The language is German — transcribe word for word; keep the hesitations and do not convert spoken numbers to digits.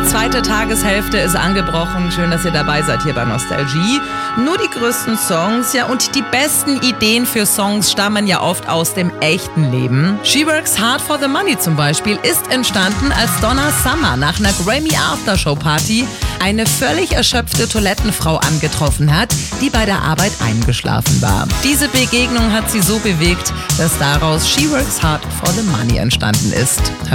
zweite Tageshälfte ist angebrochen. Schön, dass ihr dabei seid hier bei Nostalgie. Nur die größten Songs, ja, und die besten Ideen für Songs stammen ja oft aus dem echten Leben. She Works Hard for the Money zum Beispiel ist entstanden, als Donna Summer nach einer Grammy Aftershow Party eine völlig erschöpfte Toilettenfrau angetroffen hat, die bei der Arbeit eingeschlafen war. Diese Begegnung hat sie so bewegt, dass daraus She Works Hard for the Money entstanden ist.